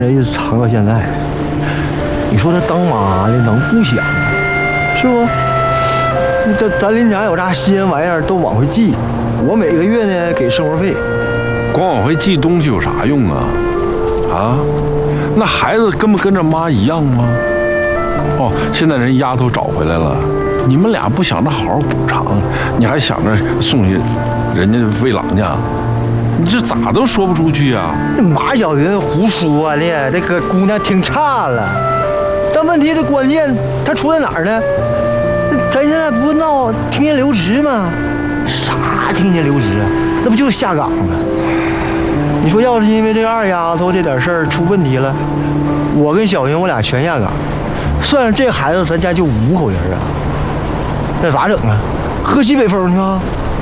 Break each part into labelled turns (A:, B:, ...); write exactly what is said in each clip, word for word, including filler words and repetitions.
A: 一直藏到现在。你说他当妈的能不想吗？是不？咱咱林场有啥新鲜玩意儿都往回寄，我每个月呢给生活费。
B: 光往回寄东西有啥用啊？啊？那孩子跟不跟着妈一样吗？哦，现在人丫头找回来了，你们俩不想着好好补偿，你还想着送去人家喂狼去？你这咋都说不出去啊？
A: 那马小云胡说的，这个姑娘听差了。但问题的关键，它出在哪儿呢？咱现在不闹停业留职吗？啥停业留职啊？那不就是下岗吗？你说要是因为这个二丫头这点事儿出问题了，我跟小云我俩全下岗，算上这孩子，咱家就五口人啊。那咋整啊？喝西北风去啊？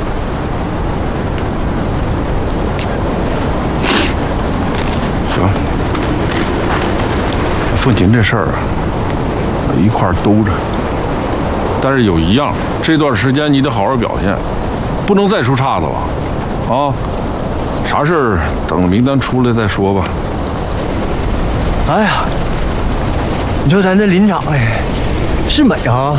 B: 行，凤琴这事儿啊，一块儿兜着。但是有一样，这段时间你得好好表现，不能再出岔子了，啊！啥事儿等名单出来再说吧。
A: 哎呀，你说咱这林场哎，是美啊！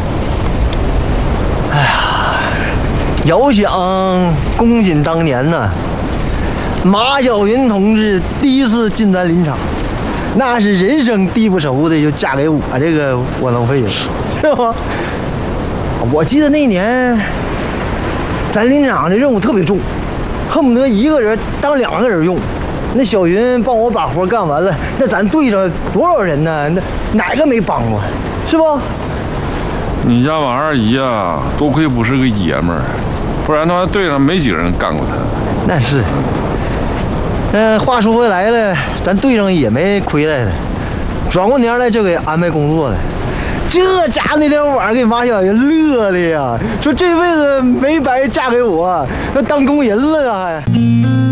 A: 哎呀，遥想公瑾当年呢，马小云同志第一次进咱林场，那是人生地不熟的就嫁给我这个窝囊废了，是吧？我记得那年，咱林场的任务特别重，恨不得一个人当两个人用。那小云帮我把活干完了，那咱队上多少人呢？那哪个没帮过，是不？
B: 你家王二姨啊，多亏不是个爷们儿，不然的话队上没几个人干过他。
A: 那是。嗯、呃，话说回来了，咱队上也没亏待他，转过年来就给安排工作了。这家伙那天晚上给马小云乐的呀，说这辈子没白嫁给我，那当工人了啊还。